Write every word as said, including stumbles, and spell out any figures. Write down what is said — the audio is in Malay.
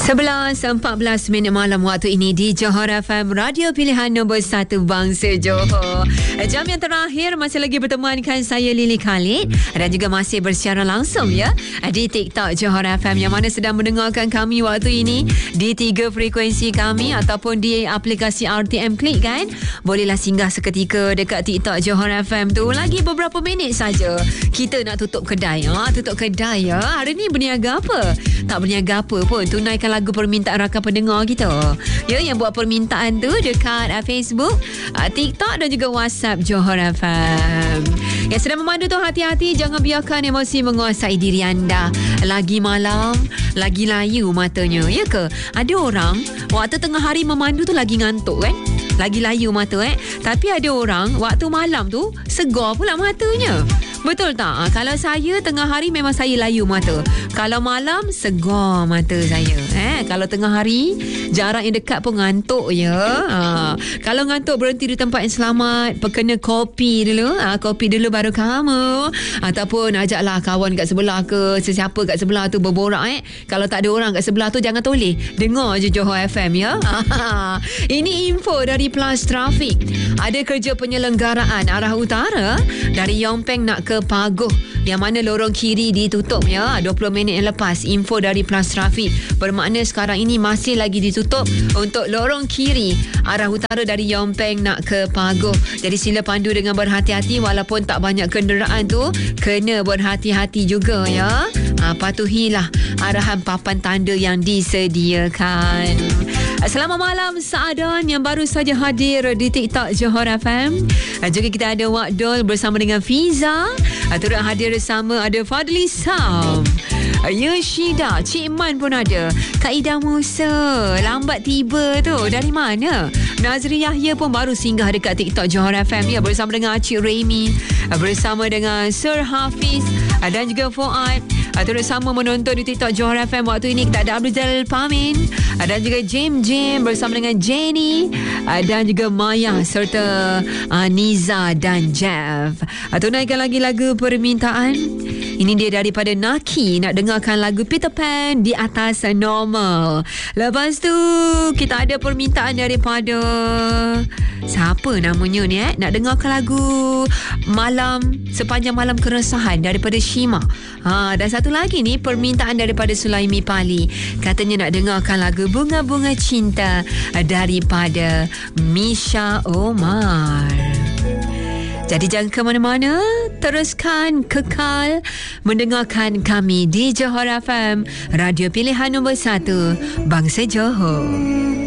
sebelas empat belas minit malam waktu ini di Johor F M, radio pilihan nombor satu Bangsa Johor. Jam yang terakhir masih lagi bertemankan saya Lily Khalid dan juga masih bersiaran langsung ya di TikTok Johor F M yang mana sedang mendengarkan kami waktu ini di tiga frekuensi kami ataupun di aplikasi R T M Klik kan. Bolehlah singgah seketika dekat TikTok Johor F M tu. Lagi beberapa minit saja kita nak tutup kedai. Ha, tutup kedai ya. Hari ni berniaga apa? Tak berniaga apa pun, tunaikan lagu permintaan rakan pendengar kita. Ya, yang buat permintaan tu dekat uh, Facebook, uh, TikTok dan juga WhatsApp Johor F M. Yang sedang memandu tu hati-hati, jangan biarkan emosi menguasai diri anda. Lagi malam, lagi layu matanya. Ya ke? Ada orang waktu tengah hari memandu tu lagi ngantuk kan? Lagi layu mata eh. Tapi ada orang waktu malam tu segar pula matanya. Betul tak? Ha, kalau saya tengah hari memang saya layu mata. Kalau malam segar mata saya. Eh, kalau tengah hari jarak yang dekat pun ngantuk ya. Ha, kalau ngantuk berhenti di tempat yang selamat, perkena kopi dulu. Ha, kopi dulu baru kamu. Ataupun ajaklah kawan kat sebelah ke sesiapa kat sebelah tu berborak eh. Kalau tak ada orang kat sebelah tu jangan toleh. Dengar je Johor F M ya. Ha, ini info dari Plus Trafik. Ada kerja penyelenggaraan arah utara dari Yongpeng nak ke Pagoh yang mana lorong kiri ditutup ya dua puluh minit yang lepas. Info dari Plus Trafik bermakna sekarang ini masih lagi ditutup untuk lorong kiri arah utara dari Yongpeng nak ke Pagoh. Jadi sila pandu dengan berhati-hati walaupun tak banyak kenderaan tu, kena berhati-hati juga ya. Ha, patuhilah arahan papan tanda yang disediakan. Selamat malam Saadan yang baru saja hadir di TikTok Johor F M. Juga kita ada Wak Dol bersama dengan Fiza. Turut hadir bersama ada Fadli Sam, Yoshida, Cik Man pun ada. Kak Ida Musa lambat tiba tu. Dari mana? Nazri Yahya pun baru singgah dekat TikTok Johor F M ya, bersama dengan Cik Raimi, bersama dengan Sir Hafiz dan juga Fuad. Turut sama menonton di TikTok Johor F M waktu ini. Kita ada Abdul Jalil Pamin dan juga Jim Jim bersama dengan Jenny dan juga Maya serta Niza dan Jeff. Tunaikan lagi lagu permintaan. Ini dia daripada Naki, nak dengarkan lagu Peter Pan di atas normal. Lepas tu kita ada permintaan daripada siapa namanya ni eh? Nak dengarkan lagu Malam Sepanjang Malam Keresahan daripada Shima. Ha, dan satu lagi ni permintaan daripada Sulaimi Pali. Katanya nak dengarkan lagu Bunga-Bunga Cinta daripada Misha Omar. Jadi jangan ke mana-mana, teruskan kekal mendengarkan kami di Johor F M, radio pilihan nombor satu Bangsa Johor.